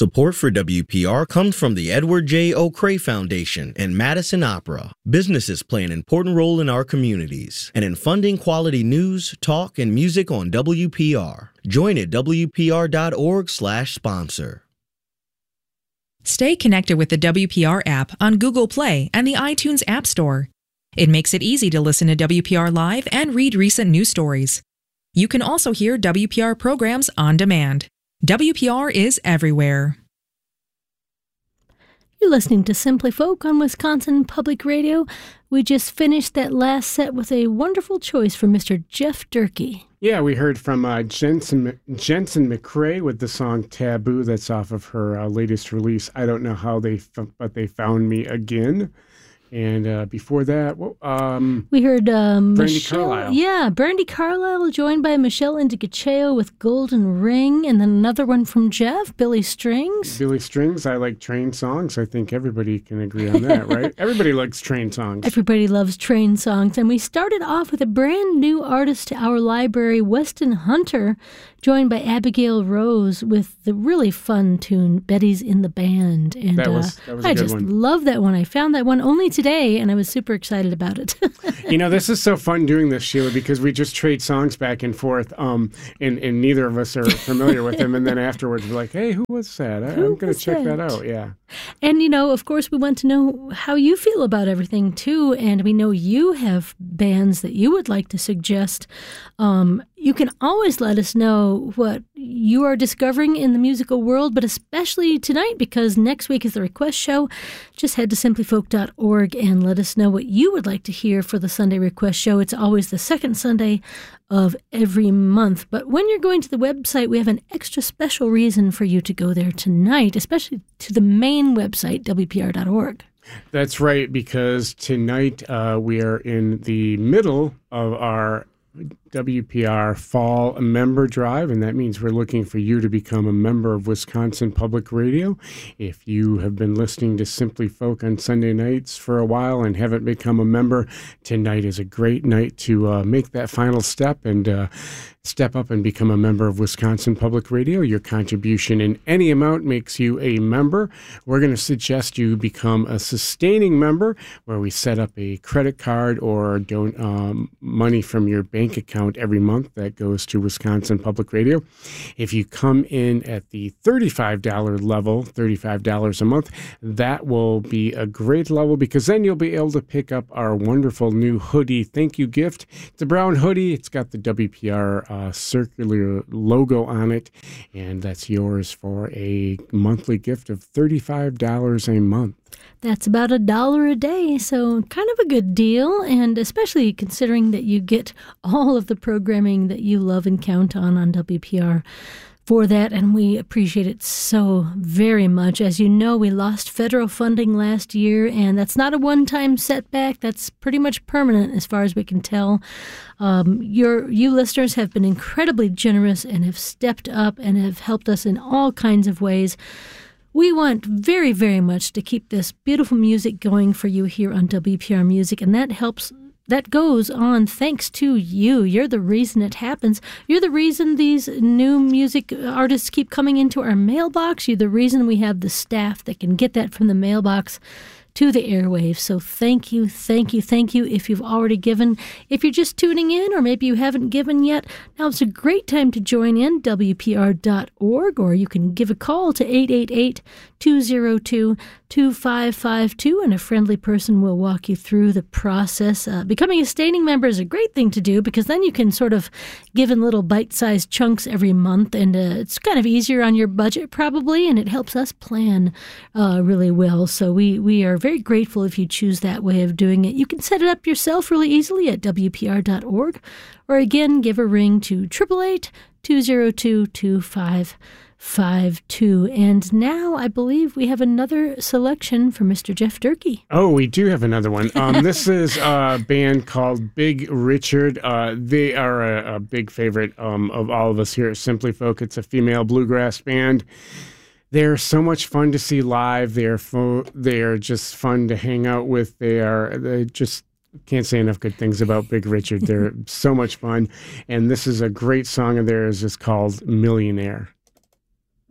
Support for WPR comes from the Edward J. O'Cray Foundation and Madison Opera. Businesses play an important role in our communities and in funding quality news, talk, and music on WPR. Join at WPR.org/sponsor. Stay connected with the WPR app on Google Play and the iTunes App Store. It makes it easy to listen to WPR live and read recent news stories. You can also hear WPR programs on demand. WPR is everywhere. You're listening to Simply Folk on Wisconsin Public Radio. We just finished that last set with a wonderful choice from Mr. Jeff Durkee. Yeah, we heard from Jensen McCrae with the song Taboo. That's off of her latest release. I don't know how but they found me again. And before that, we heard Brandy Carlisle. Yeah, Brandy Carlisle joined by Michelle Indigacheo with Golden Ring. And then another one from Jeff, Billy Strings. Billy Strings. I like train songs. I think everybody can agree on that, right? Everybody likes train songs. Everybody loves train songs. And we started off with a brand new artist to our library, Weston Hunter, joined by Abigail Rose with the really fun tune, Betty's in the Band. And that was a good one. I just love that one. I found that one only today, and I was super excited about it. You know, this is so fun doing this, Sheila, because we just trade songs back and forth, and neither of us are familiar with them. And then afterwards, we're like, hey, who was that? I'm going to check that out, yeah. And, you know, of course, we want to know how you feel about everything, too. And we know you have bands that you would like to suggest. You can always let us know what you are discovering in the musical world, but especially tonight, because next week is the request show. Just head to simplyfolk.org and let us know what you would like to hear for the Sunday request show. It's always the second Sunday of every month. But when you're going to the website, we have an extra special reason for you to go there tonight, especially to the main website, WPR.org. That's right, because tonight we are in the middle of our WPR Fall Member Drive, and that means we're looking for you to become a member of Wisconsin Public Radio. If you have been listening to Simply Folk on Sunday nights for a while and haven't become a member, tonight is a great night to make that final step and step up and become a member of Wisconsin Public Radio. Your contribution in any amount makes you a member. We're going to suggest you become a sustaining member, where we set up a credit card or money from your bank account every month that goes to Wisconsin Public Radio. If you come in at the $35 level, $35 a month, that will be a great level, because then you'll be able to pick up our wonderful new hoodie thank you gift. It's a brown hoodie. It's got the WPR circular logo on it, and that's yours for a monthly gift of $35 a month. That's about $1 a day, so kind of a good deal, and especially considering that you get all of the programming that you love and count on WPR for that, and we appreciate it so very much. As you know, we lost federal funding last year, and that's not a one-time setback. That's pretty much permanent as far as we can tell. You listeners have been incredibly generous and have stepped up and have helped us in all kinds of ways. We want very, very much to keep this beautiful music going for you here on WPR Music, and that goes on thanks to you. You're the reason it happens. You're the reason these new music artists keep coming into our mailbox. You're the reason we have the staff that can get that from the mailbox to the airwaves. So thank you, thank you, thank you if you've already given. If you're just tuning in, or maybe you haven't given yet, now it's a great time to join in, WPR.org, or you can give a call to 888-202-2552, and a friendly person will walk you through the process. Becoming a sustaining member is a great thing to do, because then you can sort of give in little bite-sized chunks every month, and it's kind of easier on your budget probably, and it helps us plan really well. So we are very grateful if you choose that way of doing it. You can set it up yourself really easily at WPR.org, or again, give a ring to 888-202-2552. And now I believe we have another selection from Mr. Jeff Durkee. Oh, we do have another one. This is a band called Big Richard. They are a big favorite of all of us here at Simply Folk. It's a female bluegrass band. They're so much fun to see live. They are just fun to hang out with. They just can't say enough good things about Big Richard. They're so much fun. And this is a great song of theirs. It's called Millionaire.